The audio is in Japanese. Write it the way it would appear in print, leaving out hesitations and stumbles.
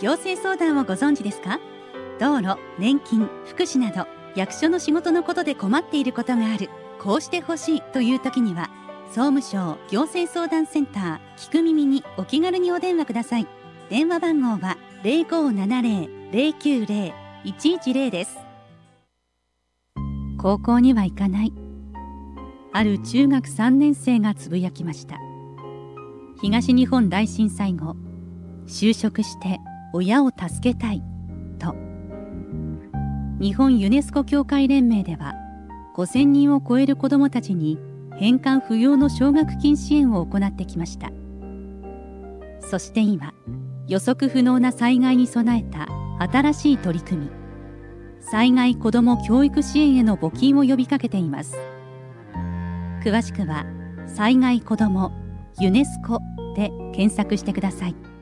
行政相談をご存知ですか？道路、年金、福祉など役所の仕事のことで困っていることがある、こうしてほしいという時には総務省行政相談センター聞く耳にお気軽にお電話ください。電話番号は 0570-090-110 です。高校には行かない、ある中学3年生がつぶやきました。東日本大震災後、就職して親を助けたいと。日本ユネスコ協会連盟では5000人を超える子どもたちに返還不要の奨学金支援を行ってきました。そして今、予測不能な災害に備えた新しい取り組み、災害子ども教育支援への募金を呼びかけています。詳しくは災害子どもユネスコで検索してください。